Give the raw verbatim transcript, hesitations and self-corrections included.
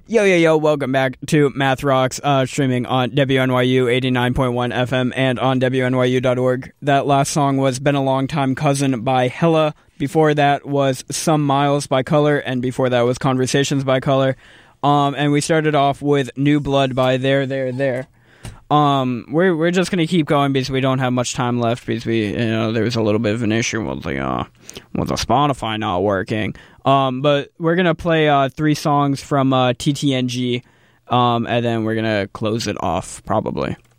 Yo, yo, yo, welcome back to Math Rocks, uh, streaming on W N Y U eighty-nine point one F M and on W N Y U dot org. That last song was Been a Long Time Cousin by Hella. Before that was Some Miles by Color, and before that was Conversations by Color. Um, and we started off with New Blood by There, There, There. Um, we're we're just gonna keep going because we don't have much time left because we, you know, there was a little bit of an issue with the uh, with the Spotify not working. Um, but we're gonna play uh three songs from uh T T N G, um, and then we're gonna close it off probably.